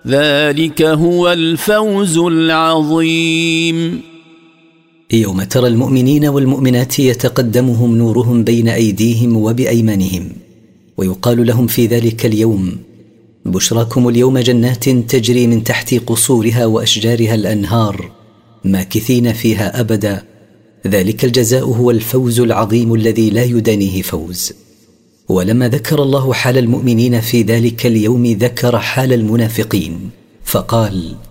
ذلك هو الفوز العظيم. يوم ترى المؤمنين والمؤمنات يتقدمهم نورهم بين أيديهم وبأيمانهم، ويقال لهم في ذلك اليوم: بشراكم اليوم جنات تجري من تحت قصورها وأشجارها الأنهار ماكثين فيها أبدا، ذلك الجزاء هو الفوز العظيم الذي لا يدانيه فوز. ولما ذكر الله حال المؤمنين في ذلك اليوم ذكر حال المنافقين فقال: